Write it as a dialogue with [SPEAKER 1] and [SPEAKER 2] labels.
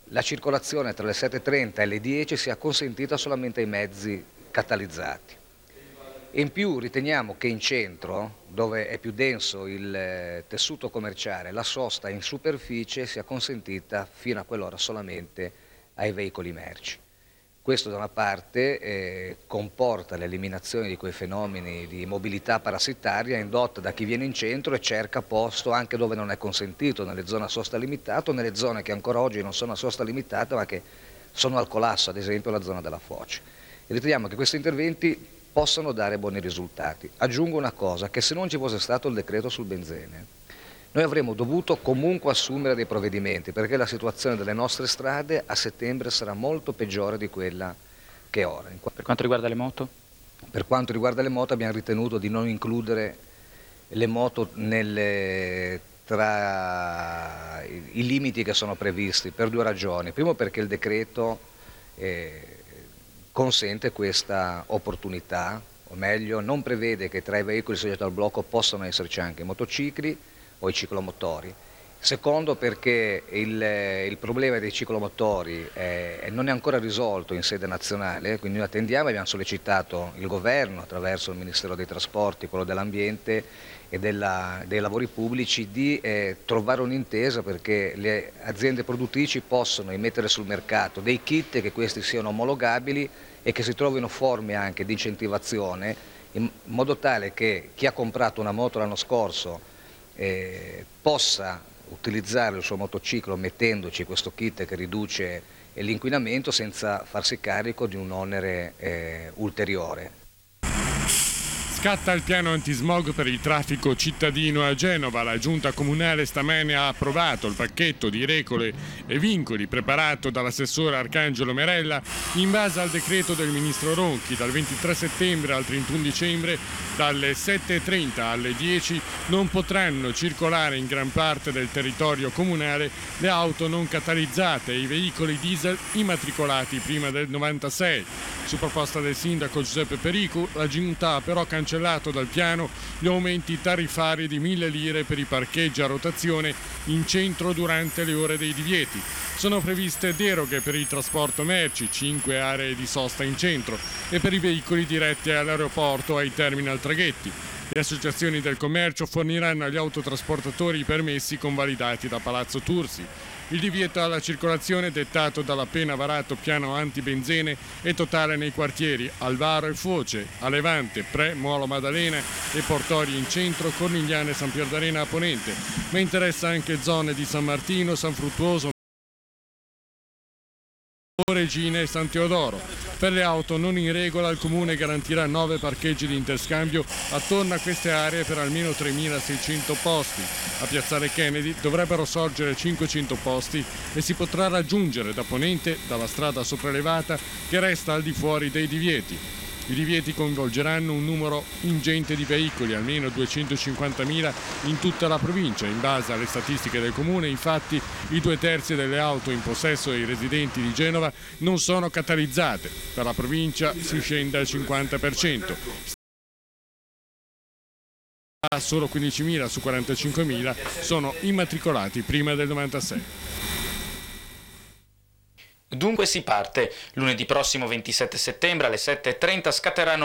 [SPEAKER 1] la circolazione tra le 7:30 e le 10 sia consentita solamente ai mezzi catalizzati. In più riteniamo che in centro, dove è più denso il tessuto commerciale, la sosta in superficie sia consentita fino a quell'ora solamente ai veicoli merci. Questo da una parte comporta l'eliminazione di quei fenomeni di mobilità parassitaria indotta da chi viene in centro e cerca posto anche dove non è consentito, nelle zone a sosta limitata o nelle zone che ancora oggi non sono a sosta limitata ma che sono al collasso, ad esempio la zona della Foce. E riteniamo che questi interventi possano dare buoni risultati. Aggiungo una cosa, che se non ci fosse stato il decreto sul benzene, noi avremmo dovuto comunque assumere dei provvedimenti, perché la situazione delle nostre strade a settembre sarà molto peggiore di quella che è ora.
[SPEAKER 2] Per quanto riguarda le moto?
[SPEAKER 1] Per quanto riguarda le moto abbiamo ritenuto di non includere le moto tra i limiti che sono previsti per due ragioni. Primo perché il decreto consente questa opportunità, o meglio non prevede che tra i veicoli soggetti al blocco possano esserci anche i motocicli o i ciclomotori. Secondo perché il problema dei ciclomotori non è ancora risolto in sede nazionale, quindi noi attendiamo e abbiamo sollecitato il governo attraverso il Ministero dei Trasporti, quello dell'Ambiente e dei lavori pubblici di trovare un'intesa perché le aziende produttrici possano immettere sul mercato dei kit che questi siano omologabili e che si trovino forme anche di incentivazione in modo tale che chi ha comprato una moto l'anno scorso possa utilizzare il suo motociclo mettendoci questo kit che riduce l'inquinamento senza farsi carico di un onere ulteriore.
[SPEAKER 3] Scatta il piano antismog per il traffico cittadino a Genova. La giunta comunale stamane ha approvato il pacchetto di regole e vincoli preparato dall'assessore Arcangelo Merella in base al decreto del ministro Ronchi. Dal 23 settembre al 31 dicembre dalle 7:30 alle 10 non potranno circolare in gran parte del territorio comunale le auto non catalizzate e i veicoli diesel immatricolati prima del 96. Su proposta del sindaco Giuseppe Pericu, la giunta ha però cancellato dal piano gli aumenti tariffari di 1.000 lire per i parcheggi a rotazione in centro durante le ore dei divieti. Sono previste deroghe per il trasporto merci, 5 aree di sosta in centro, e per i veicoli diretti all'aeroporto o ai terminal traghetti. Le associazioni del commercio forniranno agli autotrasportatori i permessi convalidati da Palazzo Tursi. Il divieto alla circolazione dettato dall'appena varato piano antibenzene è totale nei quartieri Alvaro e Foce, a Levante, Pre, Molo Maddalena e Portorio in centro, Cornigliano e San Pierdarena a ponente, ma interessa anche zone di San Martino, San Fruttuoso, Regina e San Teodoro. Per le auto non in regola il Comune garantirà 9 parcheggi di interscambio attorno a queste aree per almeno 3.600 posti. A Piazzale Kennedy dovrebbero sorgere 500 posti e si potrà raggiungere da ponente dalla strada sopraelevata che resta al di fuori dei divieti. I divieti coinvolgeranno un numero ingente di veicoli, almeno 250.000 in tutta la provincia. In base alle statistiche del Comune, infatti, i 2/3 delle auto in possesso dei residenti di Genova non sono catalizzate. Per la provincia si scende al 50%. Solo 15.000 su 45.000 sono immatricolati prima del 96.
[SPEAKER 2] Dunque si parte. Lunedì prossimo 27 settembre alle 7:30 scatteranno